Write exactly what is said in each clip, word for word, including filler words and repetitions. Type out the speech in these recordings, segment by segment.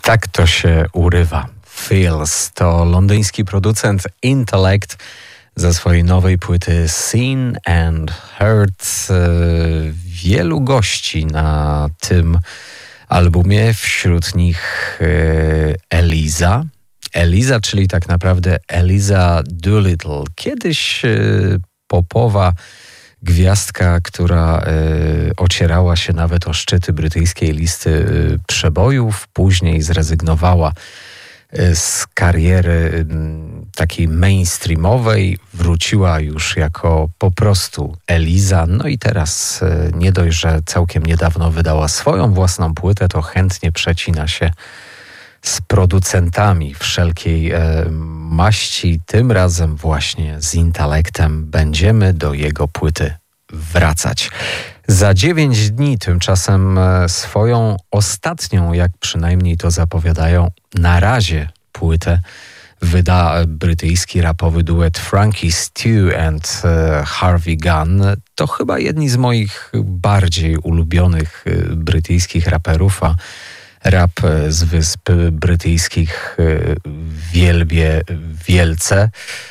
Tak to się urywa. Feels to londyński producent Intellect ze swojej nowej płyty Seen and Heard. Wielu gości na tym albumie, wśród nich Eliza. Eliza, czyli tak naprawdę Eliza Doolittle. Kiedyś popowa gwiazdka, która y, ocierała się nawet o szczyty brytyjskiej listy y, przebojów, później zrezygnowała y, z kariery y, takiej mainstreamowej, wróciła już jako po prostu Eliza, no i teraz y, nie dość, że całkiem niedawno wydała swoją własną płytę, to chętnie przecina się z producentami wszelkiej e, maści. Tym razem właśnie z Intellectem będziemy do jego płyty wracać. Za dziewięć dni tymczasem e, swoją ostatnią, jak przynajmniej to zapowiadają, na razie płytę wyda brytyjski rapowy duet Frankie Stew and e, Harvey Gunn. To chyba jedni z moich bardziej ulubionych e, brytyjskich raperów, a rap z Wysp Brytyjskich wielbię wielce.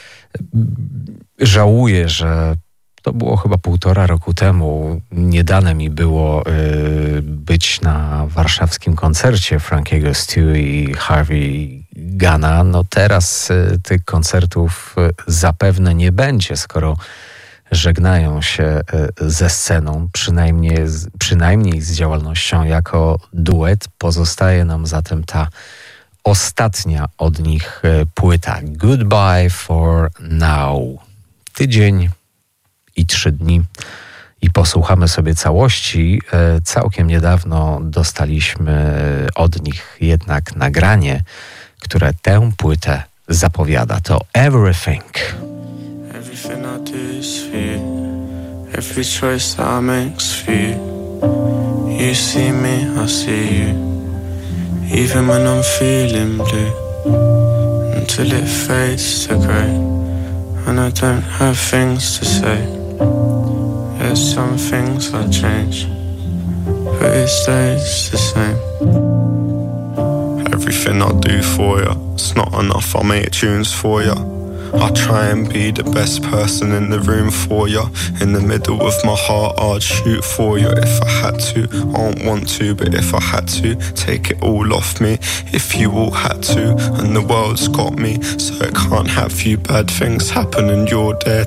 Żałuję, że to było chyba półtora roku temu. Nie dane mi było być na warszawskim koncercie Frankiego Stew i Harvey Gunna. No teraz tych koncertów zapewne nie będzie, skoro żegnają się ze sceną, przynajmniej, przynajmniej z działalnością jako duet. Pozostaje nam zatem ta ostatnia od nich płyta Goodbye for Now. Tydzień i trzy dni i posłuchamy sobie całości. Całkiem niedawno dostaliśmy od nich jednak nagranie, które tę płytę zapowiada. To Everything. Everything I do is for you. Every choice that I make's for you. You see me, I see you. Even when I'm feeling blue, until it fades to grey, and I don't have things to say. There's some things I change, but it stays the same. Everything I do for you, it's not enough, I make tunes for you. I try and be the best person in the room for you. In the middle of my heart, I'd shoot for you if I had to. I don't want to, but if I had to, take it all off me. If you all had to, and the world's got me, so it can't have few bad things happen and you're there